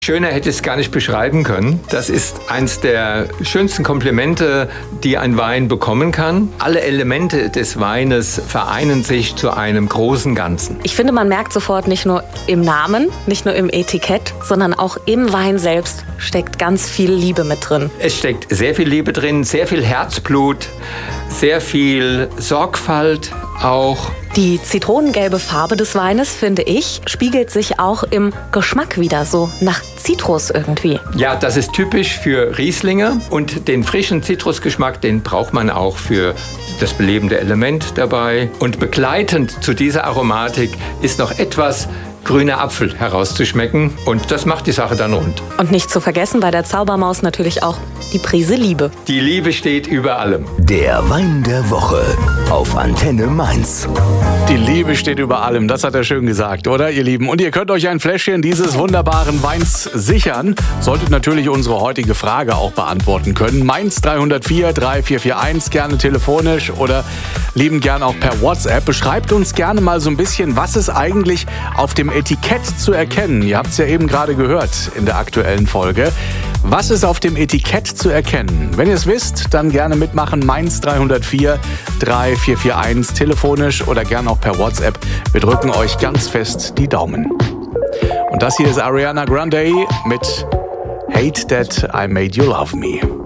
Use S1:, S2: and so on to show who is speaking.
S1: Schöner hätte ich es gar nicht beschreiben können. Das ist eins der schönsten Komplimente, die ein Wein bekommen kann. Alle Elemente des Weines vereinen sich zu einem großen Ganzen.
S2: Ich finde, man merkt sofort nicht nur im Namen, nicht nur im Etikett, sondern auch im Wein selbst steckt ganz viel Liebe mit drin.
S1: Es steckt sehr viel Liebe drin, sehr viel Herzblut, sehr viel Sorgfalt auch.
S2: Die zitronengelbe Farbe des Weines, finde ich, spiegelt sich auch im Geschmack wieder, so nach Zitrus irgendwie.
S1: Ja, das ist typisch für Rieslinge und den frischen Zitrusgeschmack, den braucht man auch für das belebende Element dabei. Und begleitend zu dieser Aromatik ist noch etwas grüner Apfel herauszuschmecken und das macht die Sache dann rund.
S2: Und nicht zu vergessen bei der Zaubermaus natürlich auch die Prise Liebe.
S1: Die Liebe steht über allem.
S3: Der Wein der Woche auf Antenne Mainz.
S4: Die Liebe steht über allem, das hat er schön gesagt, oder ihr Lieben? Und ihr könnt euch ein Fläschchen dieses wunderbaren Weins sichern. Solltet natürlich unsere heutige Frage auch beantworten können. Mainz 304 3441, gerne telefonisch oder lieben gern auch per WhatsApp. Beschreibt uns gerne mal so ein bisschen, was ist eigentlich auf dem Etikett zu erkennen. Ihr habt es ja eben gerade gehört in der aktuellen Folge. Was ist auf dem Etikett zu erkennen? Wenn ihr es wisst, dann gerne mitmachen. Mainz 304 3441, telefonisch oder gerne auch per WhatsApp. Wir drücken euch ganz fest die Daumen. Und das hier ist Ariana Grande mit Hate That I Made You Love Me.